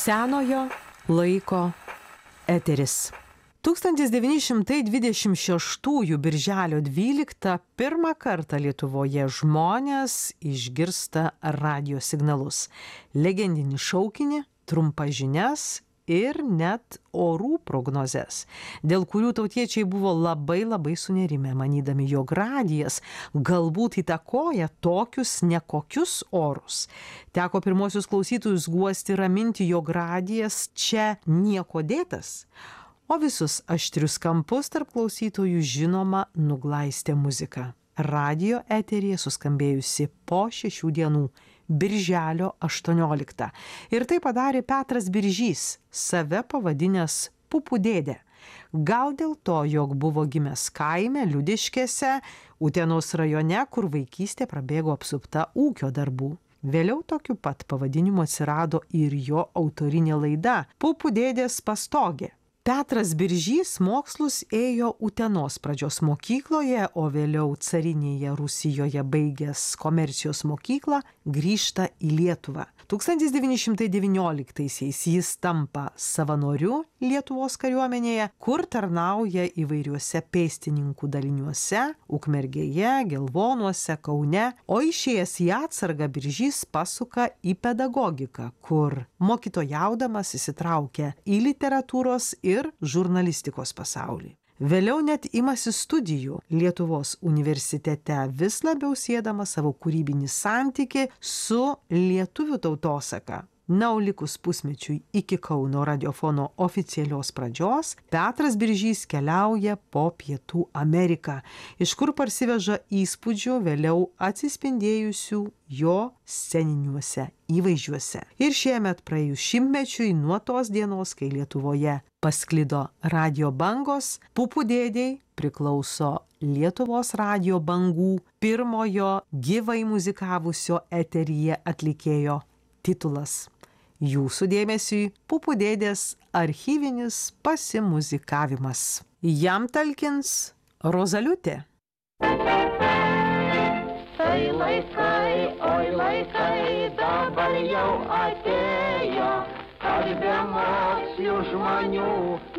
Senojo laiko eteris. 1926 birželio 12 pirmą kartą Lietuvoje žmonės išgirsta radio signalus, legendinį šaukinį, trumpas žinias ir net orų prognozes, dėl kurių tautiečiai buvo labai sunerimę, manydami, jog radijas galbūt įtakoja tokius nekokius orus. Teko pirmosius klausytojus guosti, raminti, jog radijas čia nieko dėtas, o visus aštrius kampus tarp klausytojų žinoma nuglaistė muzika. Radio eteryje suskambėjusi po 6 dienų, birželio 18. Ir tai padarė Petras Biržys, save pavadinęs Pupų dėdė. Gal dėl to, jog buvo gimęs kaime Liudiškėse, Utenos rajone, kur vaikystė prabėgo apsupta ūkio darbų. Vėliau tokiu pat pavadinimu atsirado ir jo autorinė laida Pupų dėdės pastogė. Petras Biržys mokslus ėjo Utenos pradžios mokykloje, o vėliau carinėje Rusijoje baigęs komercijos mokyklą grįžta į Lietuvą. 1919-aisiais jis tampa savanoriu Lietuvos kariuomenėje, kur tarnauja įvairiuose pėstininkų daliniuose, Ukmergėje, Gelvonuose, Kaune, o išėjęs į atsargą Biržys pasuka į pedagogiką, kur mokytojaudamas įsitraukia į literatūros ir žurnalistikos pasaulį. Vėliau net imasi studijų Lietuvos universitete, vis labiau siedamas savo kūrybinį santykį su lietuvių tautosaka. Na, o likus pusmečiui iki Kauno radiofono oficialios pradžios, Petras Biržys keliauja po Pietų Ameriką, iš kur parsiveža įspūdžių vėliau atsispindėjusių jo sceniniuose įvaizdžiuose. Ir šiemet praėjus 100-mečiui nuo tos dienos, kai Lietuvoje pasklido radio bangos, Pupų dėdei priklauso Lietuvos radio bangų pirmojo gyvai muzikavusio eteryje atlikėjo titulas. Jūsų dėmesiui Pupų dėdės archyvinis pasimuzikavimas. Jam talkins Rozaliutė. Tai laikai, oi laikai, dabar jau atėjo, kad be emocijų žmonių